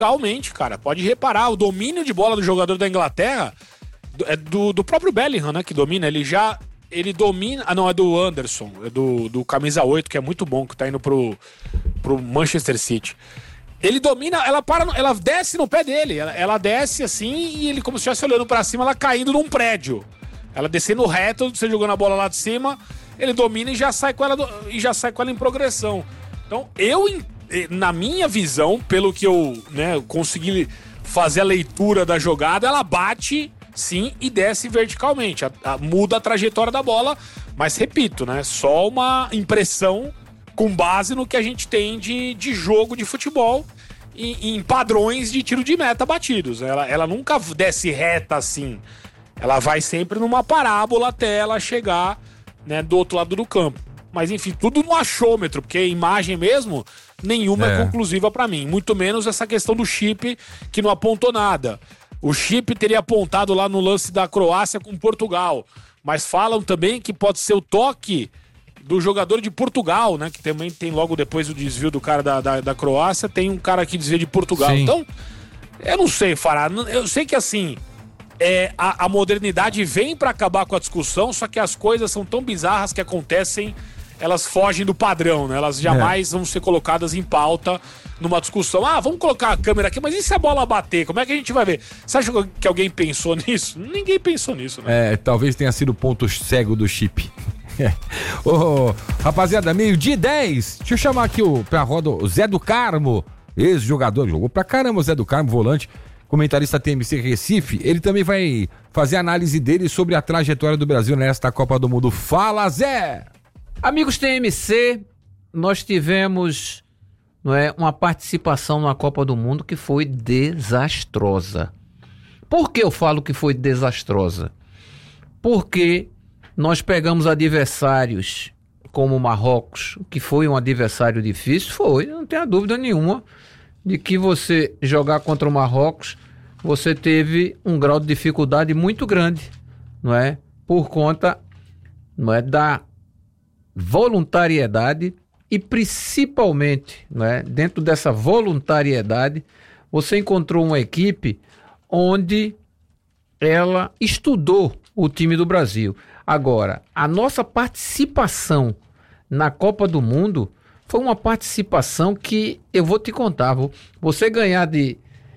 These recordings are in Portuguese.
Realmente, cara, pode reparar, o domínio de bola do jogador da Inglaterra é do próprio Bellingham, né, que domina, ele domina, não, é do Anderson, é do camisa 8, que é muito bom, que tá indo pro Manchester City. Ele domina, ela desce no pé dele, ela desce assim e ele como se estivesse olhando pra cima, ela caindo num prédio. Ela descendo reto, você jogando a bola lá de cima, ele domina e já sai com ela em progressão. Então, na minha visão, pelo que eu, né, consegui fazer a leitura da jogada, ela bate, sim, e desce verticalmente. Muda a trajetória da bola, mas repito, né, só uma impressão com base no que a gente tem de jogo de futebol e em padrões de tiro de meta batidos. Ela nunca desce reta assim. Ela vai sempre numa parábola até ela chegar, né, do outro lado do campo. Mas enfim, tudo no achômetro, porque a imagem mesmo, nenhuma é conclusiva pra mim. Muito menos essa questão do chip, que não apontou nada. O chip teria apontado lá no lance da Croácia com Portugal. Mas falam também que pode ser o toque do jogador de Portugal, né? Que também tem logo depois o desvio do cara da Croácia, tem um cara que desvia de Portugal. Sim. Então, eu não sei, Fará. Eu sei que assim, a modernidade vem pra acabar com a discussão, só que as coisas são tão bizarras que acontecem, elas fogem do padrão, né? Elas jamais vão ser colocadas em pauta numa discussão. Vamos colocar a câmera aqui, mas e se a bola bater? Como é que a gente vai ver? Você acha que alguém pensou nisso? Ninguém pensou nisso, né? Talvez tenha sido o ponto cego do chip. Rapaziada, 12:10. Deixa eu chamar aqui pra roda o Zé do Carmo, ex-jogador, jogou pra caramba o Zé do Carmo, volante, comentarista TMC Recife. Ele também vai fazer análise dele sobre a trajetória do Brasil nesta Copa do Mundo. Fala, Zé! Amigos TMC, nós tivemos, uma participação na Copa do Mundo que foi desastrosa. Por que eu falo que foi desastrosa? Porque nós pegamos adversários como o Marrocos, que foi um adversário difícil, não tenha dúvida nenhuma de que você jogar contra o Marrocos, você teve um grau de dificuldade muito grande, por conta, da voluntariedade e principalmente, dentro dessa voluntariedade, você encontrou uma equipe onde ela estudou o time do Brasil. Agora, a nossa participação na Copa do Mundo foi uma participação que eu vou te contar. Você ganhar de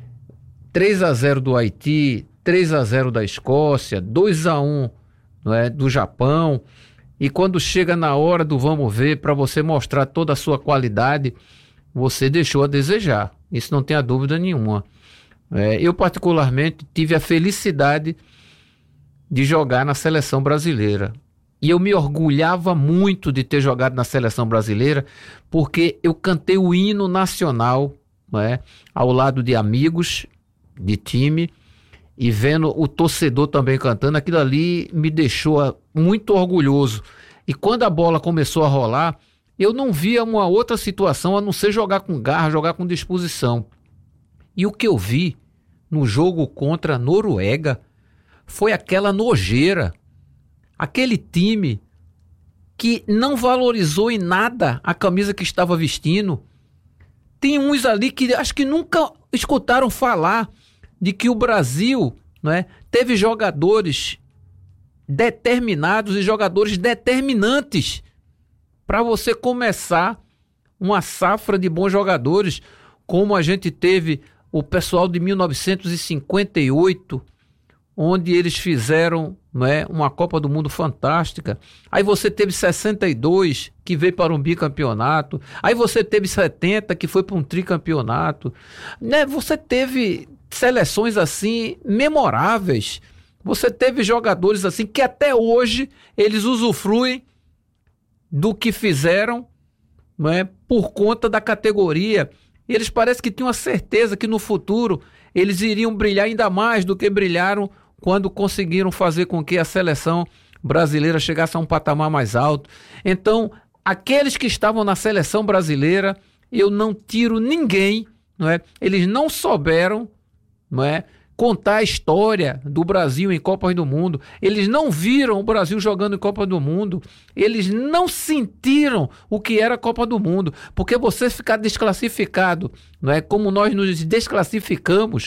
3-0 do Haiti, 3-0 da Escócia, 2-1 do Japão, e quando chega na hora do vamos ver, para você mostrar toda a sua qualidade, você deixou a desejar. Isso não tem a dúvida nenhuma. Eu particularmente tive a felicidade de jogar na seleção brasileira. E eu me orgulhava muito de ter jogado na seleção brasileira, porque eu cantei o hino nacional, ao lado de amigos de time, e vendo o torcedor também cantando. Aquilo ali me deixou muito orgulhoso. E quando a bola começou a rolar, eu não via uma outra situação a não ser jogar com garra, jogar com disposição. E o que eu vi no jogo contra a Noruega foi aquela nojeira, aquele time que não valorizou em nada a camisa que estava vestindo. Tem uns ali que acho que nunca escutaram falar de que o Brasil, teve jogadores determinados e jogadores determinantes para você começar uma safra de bons jogadores, como a gente teve o pessoal de 1958, onde eles fizeram uma Copa do Mundo fantástica. Aí você teve 62, que veio para um bicampeonato. Aí você teve 70, que foi para um tricampeonato. Você teve seleções assim memoráveis. Você teve jogadores assim que até hoje eles usufruem do que fizeram, por conta da categoria. Eles parecem que tinham a certeza que no futuro eles iriam brilhar ainda mais do que brilharam quando conseguiram fazer com que a seleção brasileira chegasse a um patamar mais alto. Então, aqueles que estavam na seleção brasileira, eu não tiro ninguém, eles não souberam, contar a história do Brasil em Copas do Mundo. Eles não viram o Brasil jogando em Copa do Mundo. Eles não sentiram o que era a Copa do Mundo. Porque você ficar desclassificado, não é? Como nós nos desclassificamos,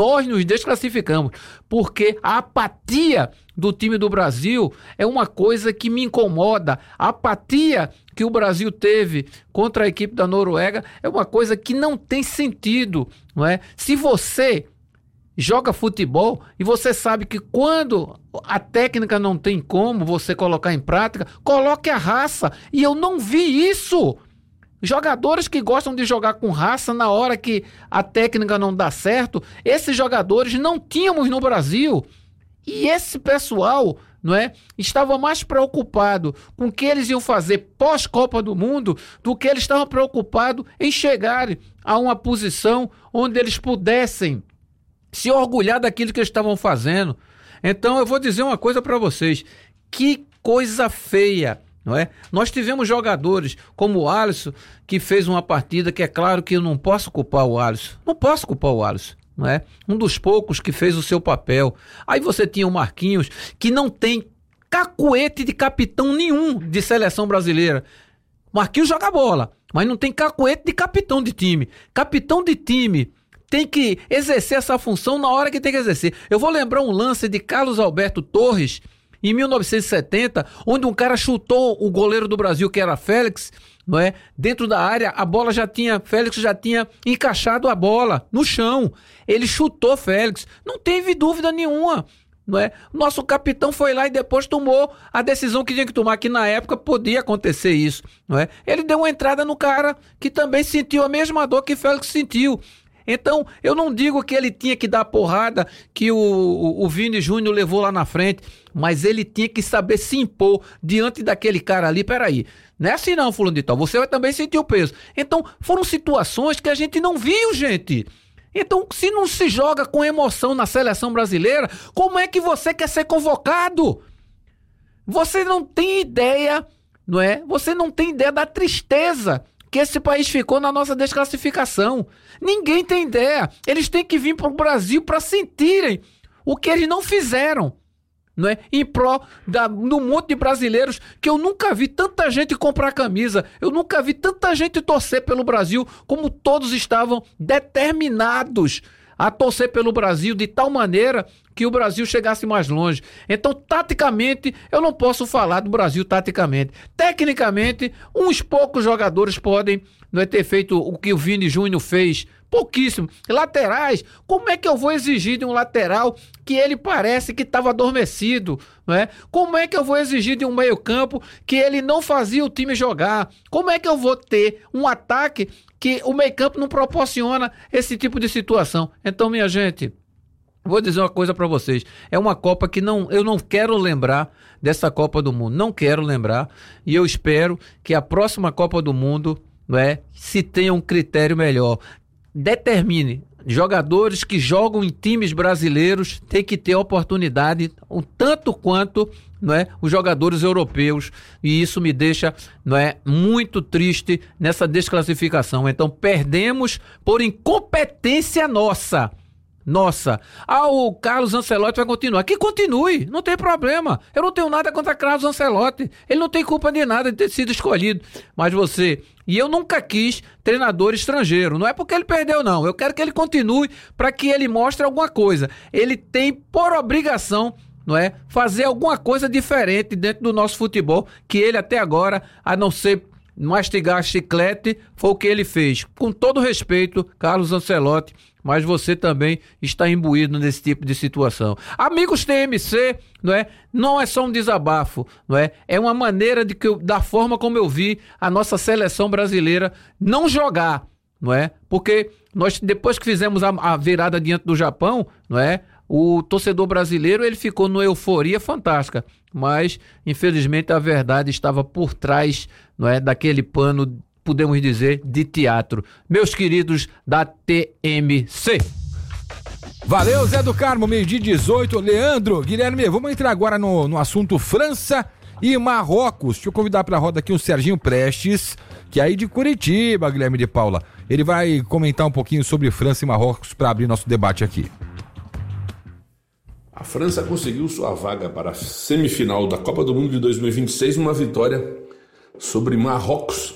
porque a apatia do time do Brasil é uma coisa que me incomoda. A apatia que o Brasil teve contra a equipe da Noruega é uma coisa que não tem sentido, não é? Se você joga futebol e você sabe que quando a técnica não tem como você colocar em prática, coloque a raça. E eu não vi isso. Jogadores que gostam de jogar com raça na hora que a técnica não dá certo, esses jogadores não tínhamos no Brasil. E esse pessoal, não é, estava mais preocupado com o que eles iam fazer pós-Copa do Mundo do que eles estavam preocupados em chegar a uma posição onde eles pudessem se orgulhar daquilo que eles estavam fazendo. Então eu vou dizer uma coisa para vocês, que coisa feia, não é? Nós tivemos jogadores como o Alisson, que fez uma partida que é claro que eu não posso culpar o Alisson, não é? Um dos poucos que fez o seu papel. Aí você tinha o Marquinhos, que não tem cacuete de capitão nenhum de seleção brasileira. Marquinhos joga bola, mas não tem cacuete de capitão de time. Capitão de time tem que exercer essa função na hora que tem que exercer. Eu vou lembrar um lance de Carlos Alberto Torres, em 1970, onde um cara chutou o goleiro do Brasil, que era Félix, não é? Dentro da área, Félix já tinha encaixado a bola no chão. Ele chutou Félix, não teve dúvida nenhuma, não é? Nosso capitão foi lá e depois tomou a decisão que tinha que tomar, que na época podia acontecer isso, não é? Ele deu uma entrada no cara que também sentiu a mesma dor que Félix sentiu. Então, eu não digo que ele tinha que dar a porrada que o Vini Júnior levou lá na frente, mas ele tinha que saber se impor diante daquele cara ali. Peraí, não é assim não, fulano de tal, você vai também sentir o peso. Então, foram situações que a gente não viu, gente. Então, se não se joga com emoção na seleção brasileira, como é que você quer ser convocado? Você não tem ideia, não é? Você não tem ideia da tristeza que esse país ficou na nossa desclassificação. Ninguém tem ideia. Eles têm que vir para o Brasil para sentirem o que eles não fizeram, não é? Em pró do monte de brasileiros, que eu nunca vi tanta gente comprar camisa, eu nunca vi tanta gente torcer pelo Brasil, como todos estavam determinados a torcer pelo Brasil de tal maneira que o Brasil chegasse mais longe. Então, taticamente, eu não posso falar do Brasil taticamente. Tecnicamente, uns poucos jogadores podem não é, ter feito o que o Vini Júnior fez. Pouquíssimo. Laterais, como é que eu vou exigir de um lateral que ele parece que estava adormecido, não é? Como é que eu vou exigir de um meio-campo que ele não fazia o time jogar? Como é que eu vou ter um ataque que o meio-campo não proporciona esse tipo de situação? Então, minha gente, vou dizer uma coisa para vocês. É uma Copa que eu não quero lembrar dessa Copa do Mundo. Não quero lembrar. E eu espero que a próxima Copa do Mundo, não é, se tenha um critério melhor. Determine, jogadores que jogam em times brasileiros têm que ter oportunidade, um tanto quanto, não é, os jogadores europeus, e isso me deixa, não é, muito triste nessa desclassificação. Então perdemos por incompetência nossa. O Carlos Ancelotti vai continuar. Que continue, não tem problema. Eu não tenho nada contra Carlos Ancelotti. Ele não tem culpa de nada de ter sido escolhido. Mas e eu nunca quis treinador estrangeiro. Não é porque ele perdeu, não. Eu quero que ele continue para que ele mostre alguma coisa. Ele tem por obrigação, não é, fazer alguma coisa diferente dentro do nosso futebol, que ele até agora, a não ser mastigar chiclete, foi o que ele fez. Com todo respeito, Carlos Ancelotti, mas você também está imbuído nesse tipo de situação. Amigos TMC, não é só um desabafo, é uma maneira da forma como eu vi a nossa seleção brasileira não jogar, porque nós, depois que fizemos a virada diante do Japão, o torcedor brasileiro ele ficou numa euforia fantástica, mas infelizmente a verdade estava por trás, daquele pano, podemos dizer, de teatro. Meus queridos da TMC. Valeu, Zé do Carmo, 12:18. Leandro, Guilherme, vamos entrar agora no assunto França e Marrocos. Deixa eu convidar para a roda aqui o Serginho Prestes, que é aí de Curitiba, Guilherme de Paula. Ele vai comentar um pouquinho sobre França e Marrocos para abrir nosso debate aqui. França conseguiu sua vaga para a semifinal da Copa do Mundo de 2026 numa vitória sobre Marrocos,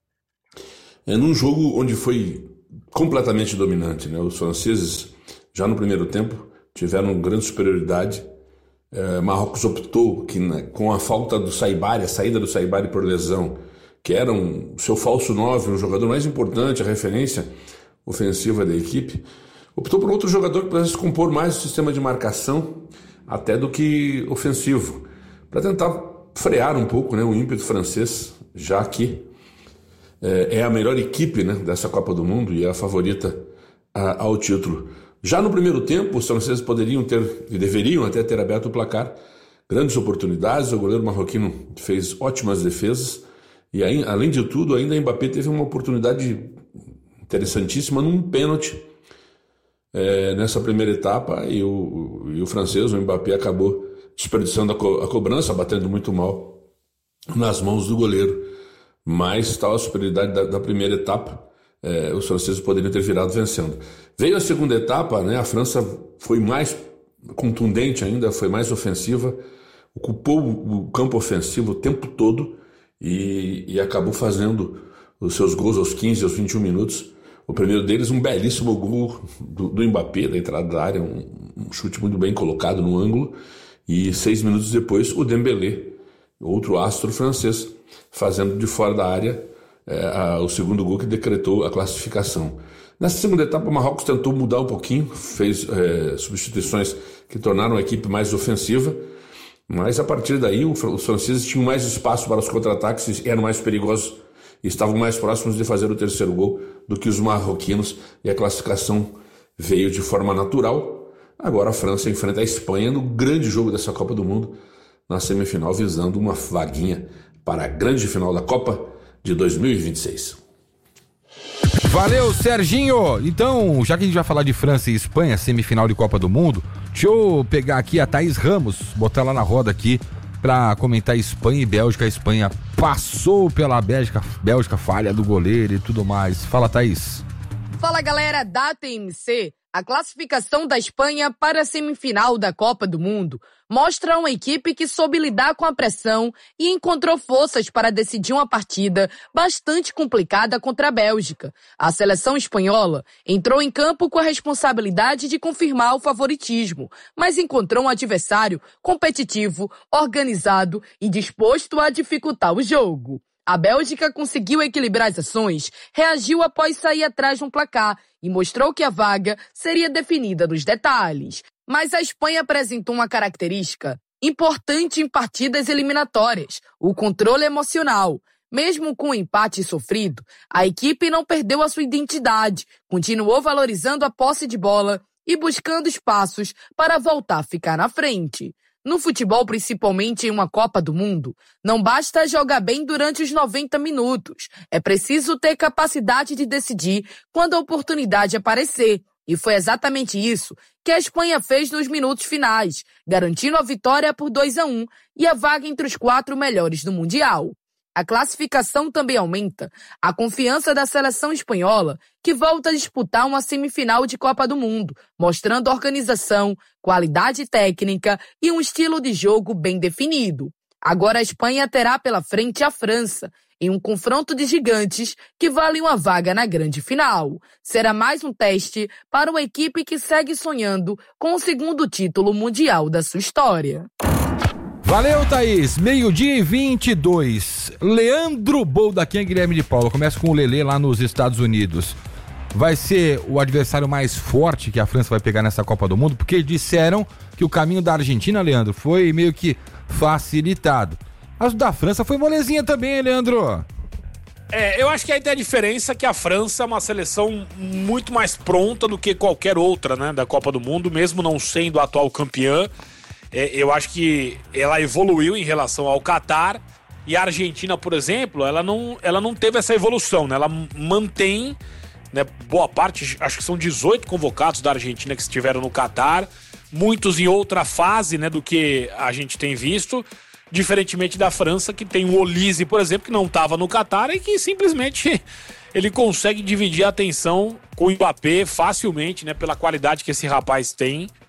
num jogo onde foi completamente dominante, né? Os franceses, já no primeiro tempo, tiveram grande superioridade. Marrocos optou que, com a falta do Saibari, a saída do Saibari por lesão, que era seu falso 9, o jogador mais importante, a referência ofensiva da equipe, optou por outro jogador que pudesse compor mais o sistema de marcação até do que ofensivo, para tentar frear um pouco, né, o ímpeto francês, já que é a melhor equipe, né, dessa Copa do Mundo e é a favorita ao título. Já no primeiro tempo, os franceses poderiam ter e deveriam até ter aberto o placar, grandes oportunidades, o goleiro marroquino fez ótimas defesas e além de tudo, ainda Mbappé teve uma oportunidade interessantíssima num pênalti nessa primeira etapa e o francês, o Mbappé, acabou desperdiçando a cobrança, batendo muito mal nas mãos do goleiro. Mas tal a superioridade da primeira etapa, os franceses poderiam ter virado vencendo. Veio a segunda etapa, né, a França foi mais contundente ainda, foi mais ofensiva, ocupou o campo ofensivo o tempo todo e acabou fazendo os seus gols aos 15, aos 21 minutos. O primeiro deles, um belíssimo gol do Mbappé, da entrada da área, um chute muito bem colocado no ângulo. E 6 minutos depois, o Dembélé, outro astro francês, fazendo de fora da área o segundo gol que decretou a classificação. Nessa segunda etapa, o Marrocos tentou mudar um pouquinho, fez substituições que tornaram a equipe mais ofensiva, mas a partir daí os franceses tinham mais espaço para os contra-ataques, eram mais perigosos e estavam mais próximos de fazer o terceiro gol do que os marroquinos, e a classificação veio de forma natural. Agora a França enfrenta a Espanha no grande jogo dessa Copa do Mundo, na semifinal, visando uma vaguinha para a grande final da Copa de 2026. Valeu, Serginho! Então, já que a gente vai falar de França e Espanha, semifinal de Copa do Mundo, deixa eu pegar aqui a Thaís Ramos, botar lá na roda aqui pra comentar Espanha e Bélgica. A Espanha passou pela Bélgica, falha do goleiro e tudo mais. Fala, Thaís. Fala, galera da TMC. A classificação da Espanha para a semifinal da Copa do Mundo mostra uma equipe que soube lidar com a pressão e encontrou forças para decidir uma partida bastante complicada contra a Bélgica. A seleção espanhola entrou em campo com a responsabilidade de confirmar o favoritismo, mas encontrou um adversário competitivo, organizado e disposto a dificultar o jogo. A Bélgica conseguiu equilibrar as ações, reagiu após sair atrás no placar e mostrou que a vaga seria definida nos detalhes. Mas a Espanha apresentou uma característica importante em partidas eliminatórias: o controle emocional. Mesmo com o empate sofrido, a equipe não perdeu a sua identidade, continuou valorizando a posse de bola e buscando espaços para voltar a ficar na frente. No futebol, principalmente em uma Copa do Mundo, não basta jogar bem durante os 90 minutos. É preciso ter capacidade de decidir quando a oportunidade aparecer. E foi exatamente isso que a Espanha fez nos minutos finais, garantindo a vitória por 2-1 e a vaga entre os 4 melhores do Mundial. A classificação também aumenta a confiança da seleção espanhola, que volta a disputar uma semifinal de Copa do Mundo, mostrando organização, qualidade técnica e um estilo de jogo bem definido. Agora a Espanha terá pela frente a França, em um confronto de gigantes que vale uma vaga na grande final. Será mais um teste para uma equipe que segue sonhando com o segundo título mundial da sua história. Valeu, Thaís. 12:22. Leandro Boldaquim e Guilherme de Paula. Começa com o Lelê lá nos Estados Unidos. Vai ser o adversário mais forte que a França vai pegar nessa Copa do Mundo, porque disseram que o caminho da Argentina, Leandro, foi meio que facilitado. Mas o da França foi molezinha também, Leandro. Eu acho que aí tem a diferença que a França é uma seleção muito mais pronta do que qualquer outra, né, da Copa do Mundo, mesmo não sendo a atual campeã. Eu acho que ela evoluiu em relação ao Catar, e a Argentina, por exemplo, ela não teve essa evolução, né? Ela mantém, né, boa parte, acho que são 18 convocados da Argentina que estiveram no Catar, muitos em outra fase, né, do que a gente tem visto, diferentemente da França, que tem o Olise, por exemplo, que não estava no Catar e que simplesmente ele consegue dividir a atenção com o Mbappé facilmente, né, pela qualidade que esse rapaz tem.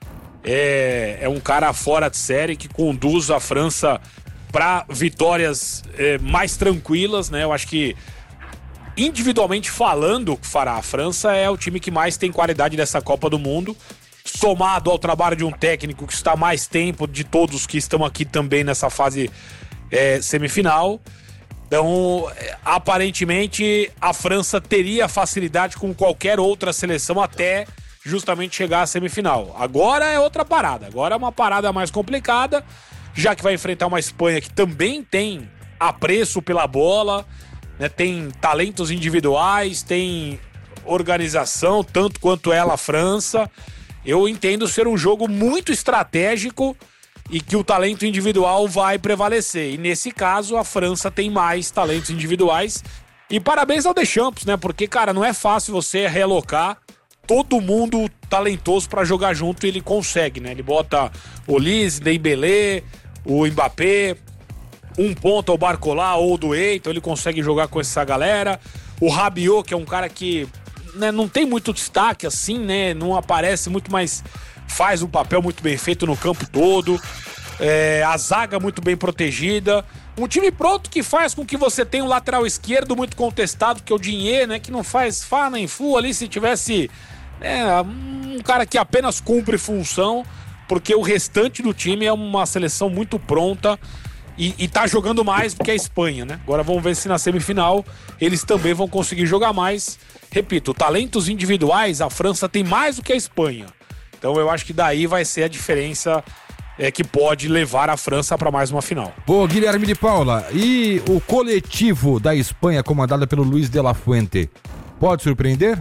é um cara fora de série que conduz a França para vitórias mais tranquilas, né? Eu acho que, individualmente falando, Fará, a França é o time que mais tem qualidade dessa Copa do Mundo, somado ao trabalho de um técnico que está mais tempo de todos que estão aqui também nessa fase semifinal. Então, aparentemente, a França teria facilidade com qualquer outra seleção até justamente chegar à semifinal. Agora é outra parada, agora é uma parada mais complicada, já que vai enfrentar uma Espanha que também tem apreço pela bola, né? Tem talentos individuais, tem organização, tanto quanto ela, a França. Eu entendo ser um jogo muito estratégico e que o talento individual vai prevalecer. E nesse caso, a França tem mais talentos individuais. E parabéns ao Deschamps, né? Porque, cara, não é fácil você realocar todo mundo talentoso pra jogar junto e ele consegue, né? Ele bota o Olise, Dembélé, o Mbappé, um ponto ao Barcola ou do então ele consegue jogar com essa galera. O Rabiot, que é um cara que, né, não tem muito destaque assim, né? Não aparece muito, mas faz um papel muito bem feito no campo todo. A zaga muito bem protegida. Um time pronto que faz com que você tenha um lateral esquerdo muito contestado, que é o Digne, né? Que não faz Fá nem Fu ali. Se tivesse um cara que apenas cumpre função, porque o restante do time é uma seleção muito pronta e tá jogando mais do que a Espanha, né? Agora vamos ver se na semifinal eles também vão conseguir jogar mais. Repito, talentos individuais, a França tem mais do que a Espanha. Então eu acho que daí vai ser a diferença que pode levar a França para mais uma final. Ô, Guilherme de Paula, e o coletivo da Espanha comandado pelo Luis de la Fuente, pode surpreender?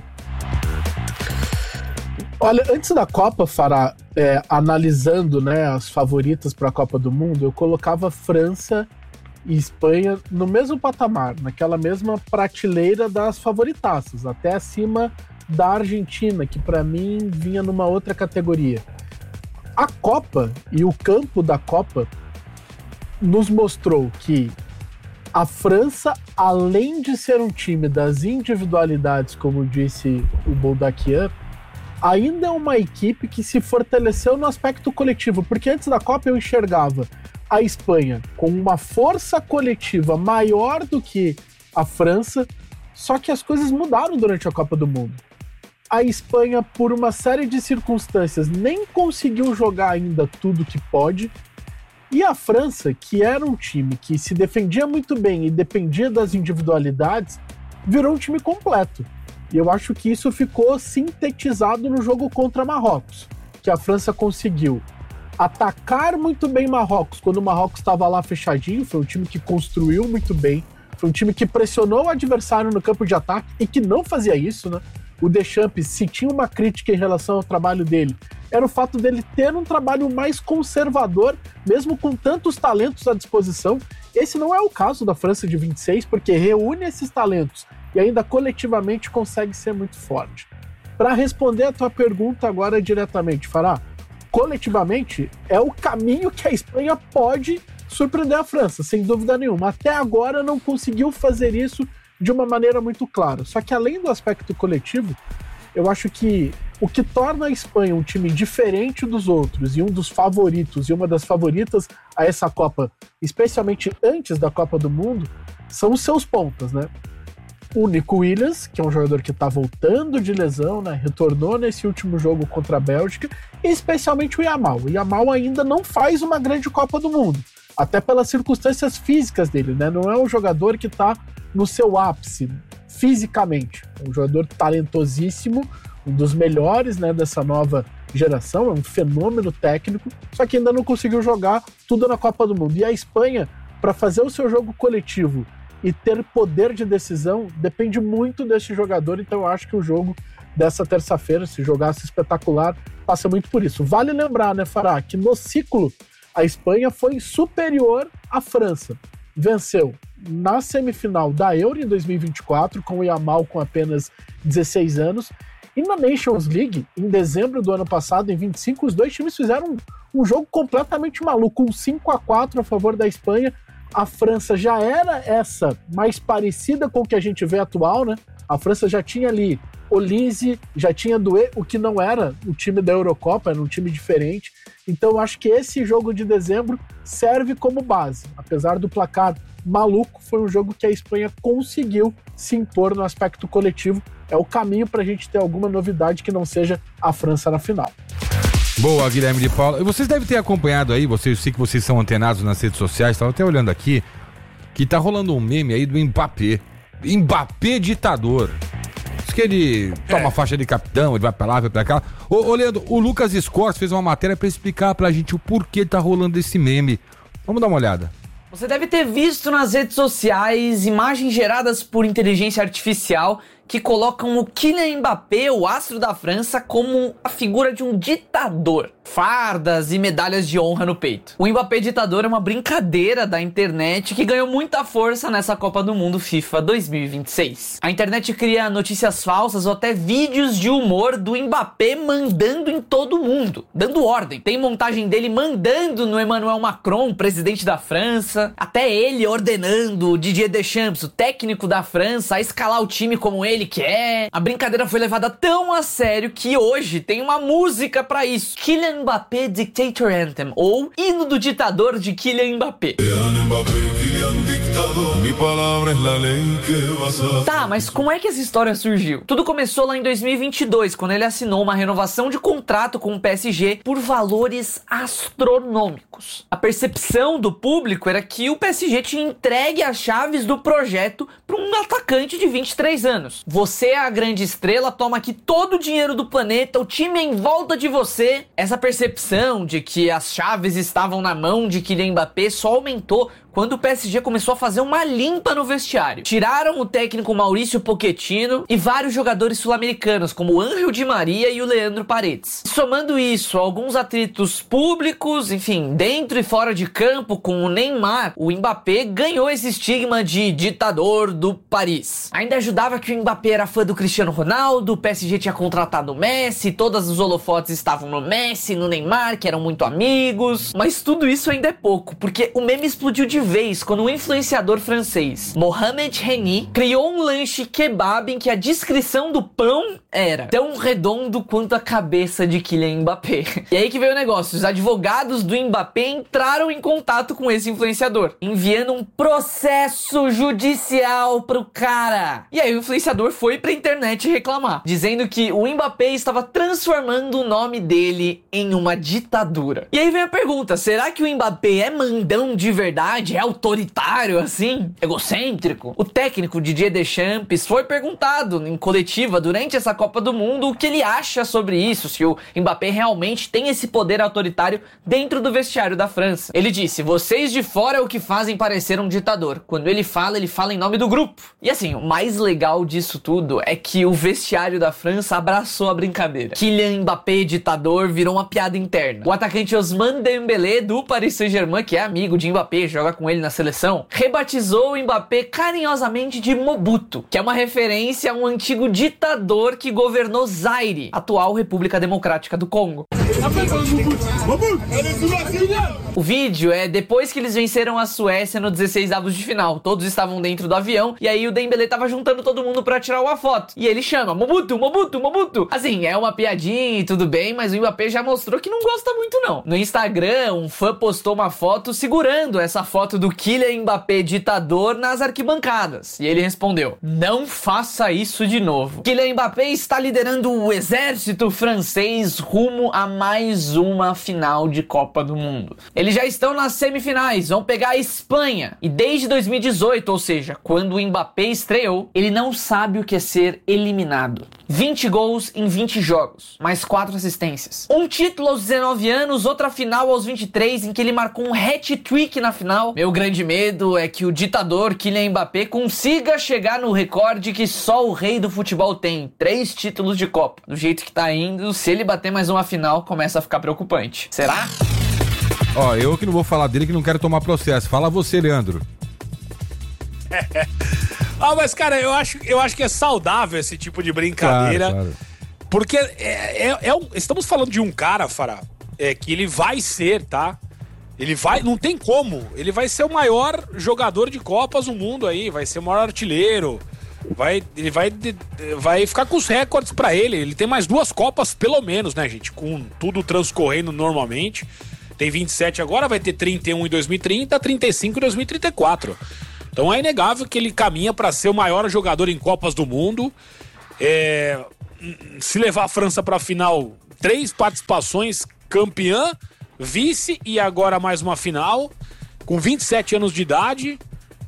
Olha, antes da Copa, Fará, analisando, né, as favoritas para a Copa do Mundo, eu colocava França e Espanha no mesmo patamar, naquela mesma prateleira das favoritaças, até acima da Argentina, que para mim vinha numa outra categoria. A Copa e o campo da Copa nos mostrou que a França, além de ser um time das individualidades, como disse o Boldaquian, ainda é uma equipe que se fortaleceu no aspecto coletivo, porque antes da Copa eu enxergava a Espanha com uma força coletiva maior do que a França, só que as coisas mudaram durante a Copa do Mundo. A Espanha, por uma série de circunstâncias, nem conseguiu jogar ainda tudo que pode, e a França, que era um time que se defendia muito bem e dependia das individualidades, virou um time completo. E eu acho que isso ficou sintetizado no jogo contra Marrocos, que a França conseguiu atacar muito bem Marrocos quando o Marrocos estava lá fechadinho, foi um time que construiu muito bem, foi um time que pressionou o adversário no campo de ataque e que não fazia isso, né? O Deschamps, se tinha uma crítica em relação ao trabalho dele, era o fato dele ter um trabalho mais conservador, mesmo com tantos talentos à disposição. Esse não é o caso da França de 26, porque reúne esses talentos e ainda coletivamente consegue ser muito forte. Para responder a tua pergunta agora diretamente, Fará, coletivamente é o caminho que a Espanha pode surpreender a França, sem dúvida nenhuma. Até agora não conseguiu fazer isso de uma maneira muito clara. Só que além do aspecto coletivo, eu acho que o que torna a Espanha um time diferente dos outros e um dos favoritos e uma das favoritas a essa Copa, especialmente antes da Copa do Mundo, são os seus pontas, né? O Nico Williams, que é um jogador que está voltando de lesão, né? Retornou nesse último jogo contra a Bélgica, e especialmente o Yamal. O Yamal ainda não faz uma grande Copa do Mundo, até pelas circunstâncias físicas dele, né? Não é um jogador que está no seu ápice fisicamente. É um jogador talentosíssimo, um dos melhores, né, dessa nova geração, é um fenômeno técnico, só que ainda não conseguiu jogar tudo na Copa do Mundo. E a Espanha, para fazer o seu jogo coletivo e ter poder de decisão, depende muito desse jogador, então eu acho que o jogo dessa terça-feira, se jogasse espetacular, passa muito por isso. Vale lembrar, né, Fará, que no ciclo a Espanha foi superior à França. Venceu na semifinal da Euro em 2024, com o Yamal com apenas 16 anos, e na Nations League, em dezembro do ano passado, em 25, os dois times fizeram um jogo completamente maluco, um 5-4 a favor da Espanha. A França já era essa mais parecida com o que a gente vê atual, né? A França já tinha ali o Lindsay, já tinha Doué, o que não era o time da Eurocopa, era um time diferente. Então eu acho que esse jogo de dezembro serve como base. Apesar do placar maluco, foi um jogo que a Espanha conseguiu se impor no aspecto coletivo. É o caminho para a gente ter alguma novidade que não seja a França na final. Boa, Guilherme de Paula. Vocês devem ter acompanhado aí, eu sei que vocês são antenados nas redes sociais, estava até olhando aqui, que tá rolando um meme aí do Mbappé. Mbappé ditador. Diz que ele toma faixa de capitão, ele vai pra lá, vai pra cá. Ô Leandro, o Lucas Scors fez uma matéria pra explicar pra gente o porquê tá rolando esse meme. Vamos dar uma olhada. Você deve ter visto nas redes sociais imagens geradas por inteligência artificial que colocam o Kylian Mbappé, o astro da França, como a figura de um ditador. Fardas e medalhas de honra no peito. O Mbappé ditador é uma brincadeira da internet que ganhou muita força nessa Copa do Mundo FIFA 2026. A internet cria notícias falsas ou até vídeos de humor do Mbappé mandando em todo mundo, dando ordem. Tem montagem dele mandando no Emmanuel Macron, presidente da França, até ele ordenando o Didier Deschamps, o técnico da França, a escalar o time como ele quer. A brincadeira foi levada tão a sério que hoje tem uma música pra isso. Kylian Mbappé Dictator Anthem, ou Hino do Ditador de Kylian Mbappé. Tá, mas como é que essa história surgiu? Tudo começou lá em 2022, quando ele assinou uma renovação de contrato com o PSG por valores astronômicos. A percepção do público era que o PSG tinha entregue as chaves do projeto para um atacante de 23 anos. Você é a grande estrela, toma aqui todo o dinheiro do planeta, o time é em volta de você. Essa percepção de que as chaves estavam na mão de Kylian Mbappé só aumentou quando o PSG começou a fazer uma limpa no vestiário. Tiraram o técnico Mauricio Pochettino e vários jogadores sul-americanos, como o Ángel Di Maria e o Leandro Paredes. Somando isso, alguns atritos públicos, enfim, dentro e fora de campo, com o Neymar, o Mbappé ganhou esse estigma de ditador do Paris. Ainda ajudava que o Mbappé era fã do Cristiano Ronaldo, o PSG tinha contratado o Messi, todos os holofotes estavam no Messi, no Neymar, que eram muito amigos. Mas tudo isso ainda é pouco, porque o meme explodiu de vez quando um influenciador francês, Mohamed Reni, criou um lanche kebab em que a descrição do pão era tão redondo quanto a cabeça de Kylian Mbappé. E aí que veio o negócio, os advogados do Mbappé entraram em contato com esse influenciador, enviando um processo judicial pro cara. E aí o influenciador foi pra internet reclamar, dizendo que o Mbappé estava transformando o nome dele em uma ditadura. E aí vem a pergunta, será que o Mbappé é mandão de verdade? É autoritário assim? Egocêntrico? O técnico Didier Deschamps foi perguntado em coletiva durante essa Copa do Mundo o que ele acha sobre isso, se o Mbappé realmente tem esse poder autoritário dentro do vestiário da França. Ele disse, vocês de fora é o que fazem parecer um ditador. Quando ele fala em nome do grupo. E assim, o mais legal disso tudo é que o vestiário da França abraçou a brincadeira. Kylian Mbappé ditador virou uma piada interna. O atacante Ousmane Dembélé do Paris Saint-Germain, que é amigo de Mbappé, joga com ele na seleção, rebatizou o Mbappé carinhosamente de Mobutu, que é uma referência a um antigo ditador que governou Zaire, atual República Democrática do Congo. O vídeo é depois que eles venceram a Suécia no 16avos de final. Todos estavam dentro do avião e aí o Dembélé tava juntando todo mundo pra tirar uma foto. E ele chama Mobutu, Mobutu, Mobutu. Assim, é uma piadinha e tudo bem, mas o Mbappé já mostrou que não gosta muito não. No Instagram, um fã postou uma foto segurando essa foto do Kylian Mbappé ditador nas arquibancadas. E ele respondeu, não faça isso de novo. Kylian Mbappé está liderando o exército francês rumo a mais uma final de Copa do Mundo. Eles já estão nas semifinais, vão pegar a Espanha. E desde 2018, ou seja, quando o Mbappé estreou, ele não sabe o que é ser eliminado. 20 gols em 20 jogos, mais 4 assistências. Um título aos 19 anos, outra final aos 23, em que ele marcou um hat-trick na final. Meu grande medo é que o ditador Kylian Mbappé consiga chegar no recorde que só o rei do futebol tem, 3 títulos de Copa. Do jeito que tá indo, se ele bater mais uma final, começa a ficar preocupante. Será? Ó, eu que não vou falar dele, que não quero tomar processo. Fala você, Leandro. Mas cara, eu acho que é saudável esse tipo de brincadeira. Claro. Porque estamos falando de um cara, Fará, que ele vai ser, tá? Ele vai, não tem como, ele vai ser o maior jogador de Copas do mundo aí, vai ser o maior artilheiro. Ele vai ficar com os recordes pra ele. Ele tem mais 2 Copas, pelo menos, né, gente? Com tudo transcorrendo normalmente. Tem 27 agora, vai ter 31 em 2030, 35 em 2034. Então é inegável que ele caminha pra ser o maior jogador em Copas do Mundo. Se levar a França pra final, 3 participações, campeã, vice e agora mais uma final, com 27 anos de idade.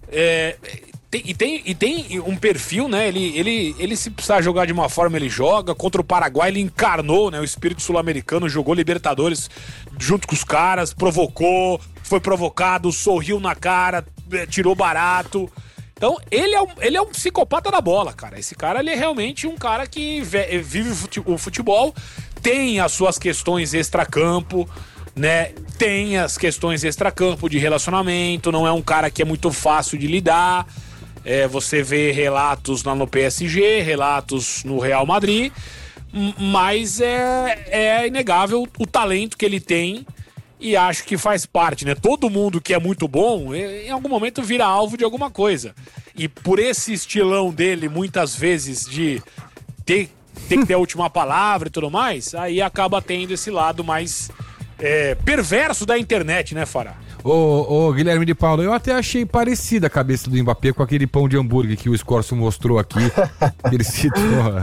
Tem um perfil, né? Ele se precisar jogar de uma forma, ele joga. Contra o Paraguai, ele encarnou, né, o espírito sul-americano, jogou Libertadores junto com os caras, provocou, foi provocado, sorriu na cara, tirou barato. Então, ele é um psicopata da bola, cara. Esse cara, ele é realmente um cara que vive o futebol, tem as suas questões extracampo, né? Tem as questões extracampo de relacionamento, não é um cara que é muito fácil de lidar. Você vê relatos lá no PSG, relatos no Real Madrid, mas é inegável o talento que ele tem e acho que faz parte, né? Todo mundo que é muito bom, em algum momento vira alvo de alguma coisa. E por esse estilão dele, muitas vezes, de ter que ter a última palavra e tudo mais, aí acaba tendo esse lado mais perverso da internet, né, Fará? Ô, Guilherme de Paulo, eu até achei parecida a cabeça do Mbappé com aquele pão de hambúrguer que o Scorso mostrou aqui. Ele citou.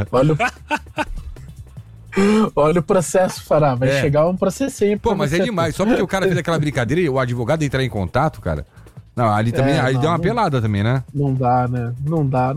Olha o processo, Fará. Vai chegar um processinho. Pô, mas é demais. Só porque o cara fez aquela brincadeira e o advogado entrar em contato, cara. Não, ali também aí deu uma pelada também, né? Não dá, né? Não dá.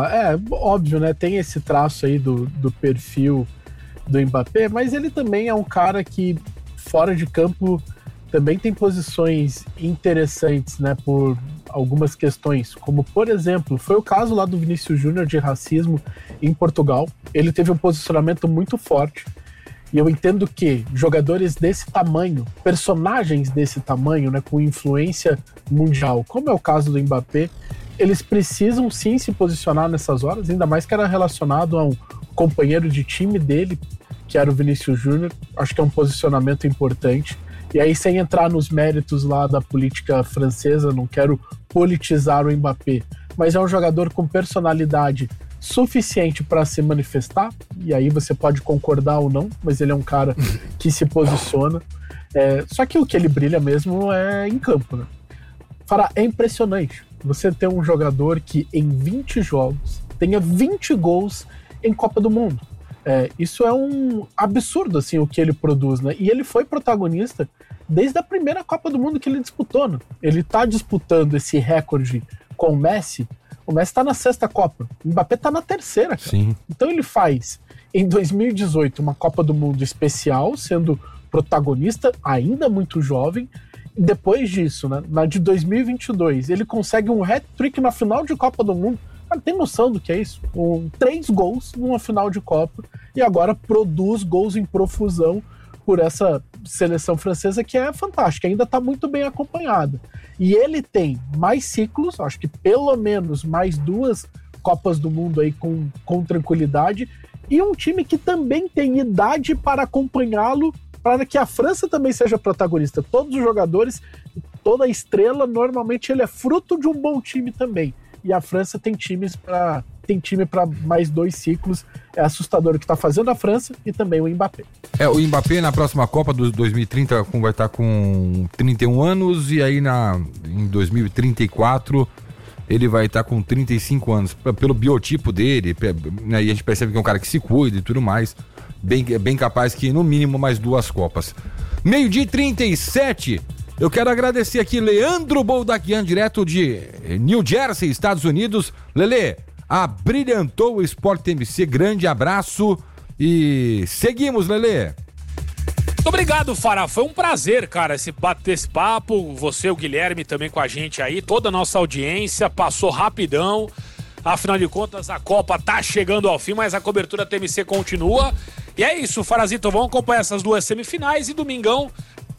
Óbvio, né? Tem esse traço aí do perfil do Mbappé, mas ele também é um cara que, fora de campo, também tem posições interessantes, né, por algumas questões, como, por exemplo, foi o caso lá do Vinícius Júnior de racismo em Portugal. Ele teve um posicionamento muito forte, e eu entendo que jogadores desse tamanho, personagens desse tamanho, né, com influência mundial, como é o caso do Mbappé, eles precisam sim se posicionar nessas horas, ainda mais que era relacionado a um companheiro de time dele, que era o Vinícius Júnior. Acho que é um posicionamento importante. E aí, sem entrar nos méritos lá da política francesa, não quero politizar o Mbappé, mas é um jogador com personalidade suficiente para se manifestar, e aí você pode concordar ou não, mas ele é um cara que se posiciona. Só que o que ele brilha mesmo é em campo, né? Fará, é impressionante você ter um jogador que em 20 jogos tenha 20 gols em Copa do Mundo. Isso é um absurdo, assim, o que ele produz, né? E ele foi protagonista desde a primeira Copa do Mundo que ele disputou, né? Ele tá disputando esse recorde com o Messi tá na 6ª Copa, o Mbappé tá na 3ª, cara. Sim. Então ele faz, em 2018, uma Copa do Mundo especial, sendo protagonista, ainda muito jovem, e depois disso, né, na de 2022, ele consegue um hat-trick na final de Copa do Mundo. Cara, tem noção do que é isso? 3 gols numa final de Copa, e agora produz gols em profusão por essa seleção francesa que é fantástica, ainda está muito bem acompanhada. E ele tem mais ciclos, acho que pelo menos mais 2 Copas do Mundo aí com tranquilidade, e um time que também tem idade para acompanhá-lo, para que a França também seja protagonista. Todos os jogadores, toda a estrela, normalmente ele é fruto de um bom time também. E a França tem time para mais 2 ciclos. É assustador o que está fazendo a França e também o Mbappé. O Mbappé na próxima Copa do 2030 vai estar com 31 anos e aí em 2034 ele vai estar com 35 anos. Pelo biotipo dele, né, e a gente percebe que é um cara que se cuida e tudo mais. Bem capaz que no mínimo mais 2 Copas. 12h37. Eu quero agradecer aqui Leandro Boldaquian, direto de New Jersey, Estados Unidos. Lelê, abrilhantou o Sport TMC, grande abraço e seguimos, Lelê. Muito obrigado, Fará, foi um prazer, cara, bater esse papo, você, o Guilherme também com a gente aí, toda a nossa audiência, passou rapidão, afinal de contas a Copa tá chegando ao fim, mas a cobertura TMC continua, e é isso, Farazito, vamos acompanhar essas 2 semifinais e domingão,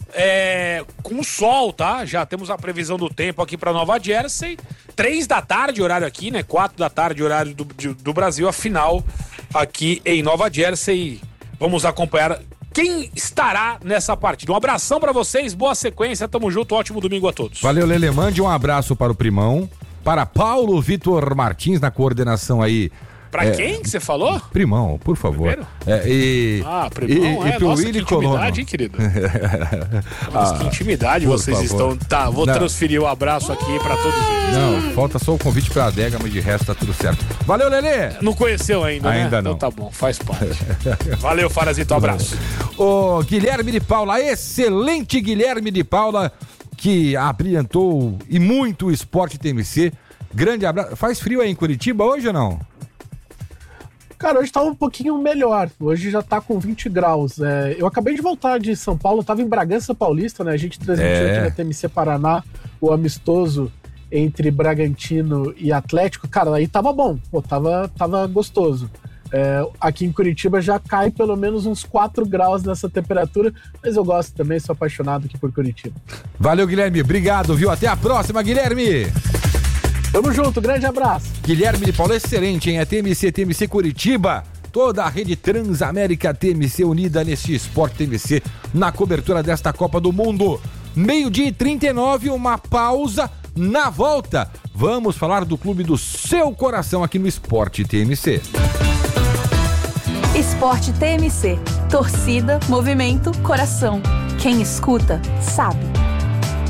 com sol, tá? Já temos a previsão do tempo aqui para Nova Jersey. 3 da tarde, horário aqui, né? 4 da tarde, horário do Brasil, a final aqui em Nova Jersey. Vamos acompanhar quem estará nessa partida. Um abração para vocês, boa sequência, tamo junto, ótimo domingo a todos. Valeu, Lele, mande um abraço para o Primão, para Paulo Vitor Martins na coordenação aí. Pra quem que você falou? Primão, por favor. Primão, nossa, Willy que Colono. intimidade, hein, querido? Nossa, que intimidade vocês favor. estão. Tá, vou transferir o abraço aqui pra todos eles. Não, falta só o convite pra adega, mas de resto tá tudo certo. Valeu, Lelê! Não conheceu ainda, né? Ainda não. Então tá bom, faz parte. Valeu, Farazito, abraço. O Guilherme de Paula, excelente Guilherme de Paula, que abrilhantou e muito o Esporte TMC. Grande abraço. Faz frio aí em Curitiba hoje ou não? Cara, hoje tá um pouquinho melhor. Hoje já tá com 20 graus. Eu acabei de voltar de São Paulo, tava em Bragança Paulista, né? A gente transmitiu aqui na TMC Paraná o amistoso entre Bragantino e Atlético. Cara, aí tava bom. Pô, tava gostoso. Aqui em Curitiba já cai pelo menos uns 4 graus nessa temperatura, mas eu gosto também, sou apaixonado aqui por Curitiba. Valeu, Guilherme. Obrigado, viu? Até a próxima, Guilherme. Tamo junto, grande abraço. Guilherme de Paula, excelente, hein? É TMC Curitiba, toda a rede Transamérica TMC unida nesse Esporte TMC na cobertura desta Copa do Mundo. 12h39, uma pausa. Na volta, vamos falar do clube do seu coração aqui no Esporte TMC. Esporte TMC. Torcida, movimento, coração. Quem escuta, sabe.